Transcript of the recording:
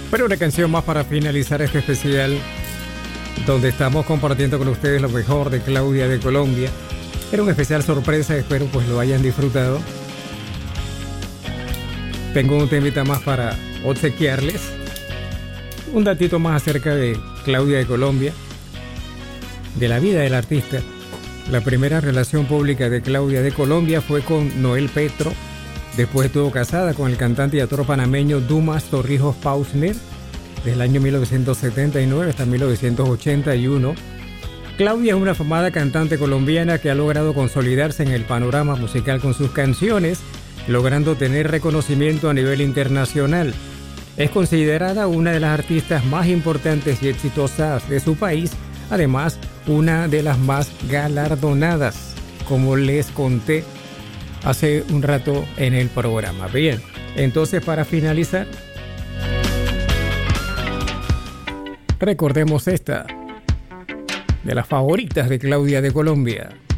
Pero una canción más para finalizar este especial, donde estamos compartiendo con ustedes lo mejor de Claudia de Colombia. Era un especial sorpresa, espero pues lo hayan disfrutado. Tengo un temita más para obsequiarles. Un datito más acerca de Claudia de Colombia, de la vida del artista. La primera relación pública de Claudia de Colombia fue con Noel Petro. Después estuvo casada con el cantante y actor panameño Dumas Torrijos Pausner desde el año 1979 hasta 1981. Claudia es una afamada cantante colombiana que ha logrado consolidarse en el panorama musical con sus canciones, logrando tener reconocimiento a nivel internacional. Es considerada una de las artistas más importantes y exitosas de su país, además una de las más galardonadas, como les conté hace un rato en el programa. Bien, entonces para finalizar, recordemos esta de las favoritas de Claudia de Colombia.